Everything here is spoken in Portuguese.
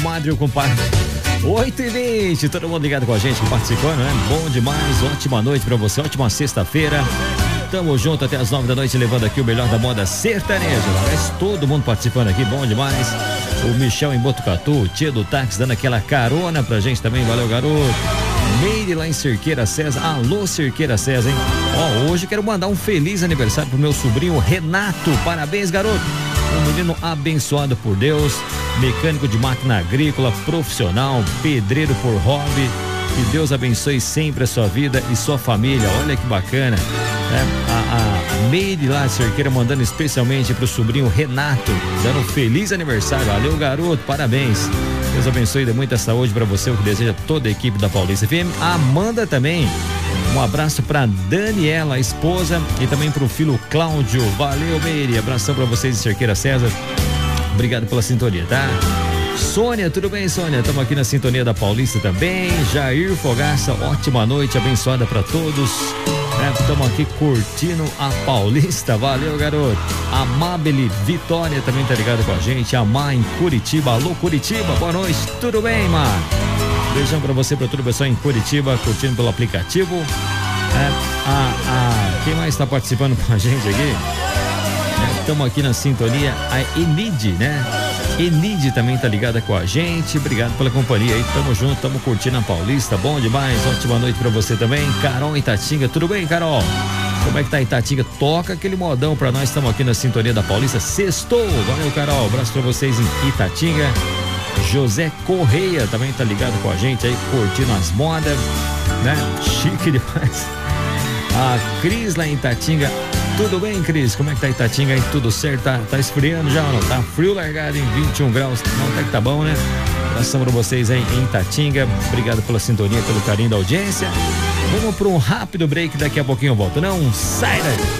Madre, o compadre. 8h20, todo mundo ligado com a gente, participando, né? Bom demais, ótima noite pra você, ótima sexta-feira. Tamo junto até as 9 da noite, levando aqui o melhor da moda sertaneja. Parece todo mundo participando aqui, bom demais. O Michel em Botucatu, o Tia do Táxi dando aquela carona pra gente também, valeu, garoto. Meire lá em Cerqueira César, alô Cerqueira César, hein? Ó, hoje quero mandar um feliz aniversário pro meu sobrinho Renato, parabéns, garoto. Um menino abençoado por Deus, mecânico de máquina agrícola, profissional, pedreiro por hobby. Que Deus abençoe sempre a sua vida e sua família. Olha que bacana. A Meire lá de Cerqueira mandando especialmente pro sobrinho Renato, dando um feliz aniversário. Valeu, garoto, parabéns. Deus abençoe, dê muita saúde para você, o que deseja toda a equipe da Paulista FM. A Amanda também. Um abraço pra Daniela, a esposa, e também pro filho Cláudio. Valeu, Meire. Abração pra vocês de Cerqueira César. Obrigado pela sintonia, tá? Sônia, tudo bem, Sônia? Estamos aqui na sintonia da Paulista também. Jair Fogaça, ótima noite, abençoada pra todos. Estamos aqui curtindo a Paulista. Valeu, garoto. A Mabeli Vitória também tá ligada com a gente. A Má em Curitiba. Alô, Curitiba, boa noite. Tudo bem, Má? Beijão pra você, pra todo o pessoal em Curitiba, curtindo pelo aplicativo. Quem mais tá participando com a gente aqui? Estamos aqui na sintonia, a Enide, né? Enide também tá ligada com a gente. Obrigado pela companhia aí, tamo junto, tamo curtindo a Paulista, bom demais. Ótima noite pra você também. Carol Itatinga, tudo bem, Carol? Como é que tá Itatinga? Toca aquele modão pra nós, estamos aqui na sintonia da Paulista. Sextou, valeu, Carol, abraço pra vocês em Itatinga. José Correia também tá ligado com a gente aí, curtindo as modas, né? Chique demais. A Cris lá em Itatinga. Tudo bem, Cris? Como é que tá Itatinga aí? Tudo certo? Tá esfriando já ou não? Tá frio largado em 21 graus. Não, até que tá bom, né? Abração pra vocês aí em Itatinga. Obrigado pela sintonia, pelo carinho da audiência. Vamos para um rápido break, daqui a pouquinho eu volto. Não sai daí.